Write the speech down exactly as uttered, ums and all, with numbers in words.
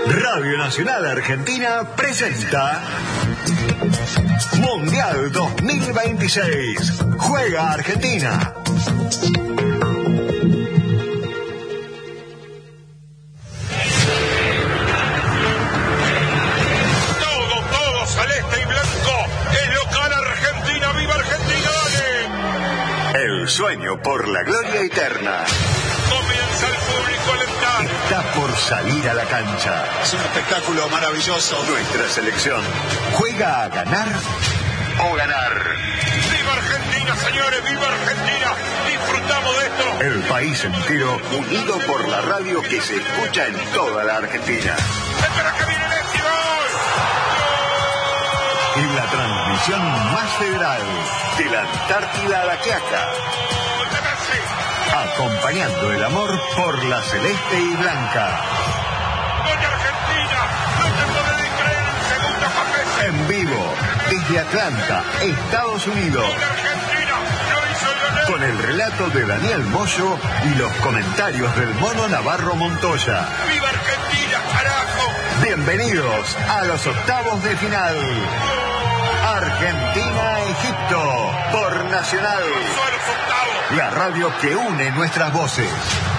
Radio Nacional Argentina presenta Mundial dos mil veintiséis. Juega Argentina. Todo, todo celeste y blanco. Es local Argentina. ¡Viva Argentina! ¡Dale! El sueño por la gloria eterna. Comienza el público a alentar. Está por salir a la cancha. Es un espectáculo maravilloso. Nuestra selección juega a ganar o ganar. ¡Viva Argentina, señores! ¡Viva Argentina! ¡Disfrutamos de esto! El país entero unido por la radio que se escucha en toda la Argentina. ¡Espera que viene Messi! ¡Gol! Y la transmisión más federal de la Antártida a la Quiaca. ¡Gol de Messi! Acompañando el amor por la celeste y blanca. ¡Gol de Argentina! ¡No te podés creer en segunda con Messi! En vivo, desde Atlanta, Estados Unidos. ¡Gol de Argentina! ¡Lo hizo Lionel! Con el relato de Daniel Moyo y los comentarios del Mono Navarro Montoya. ¡Viva Argentina, carajo! Bienvenidos a los octavos de final. Argentina-Egipto por Nacional. ¡Pasó a los octavos! La radio que une nuestras voces.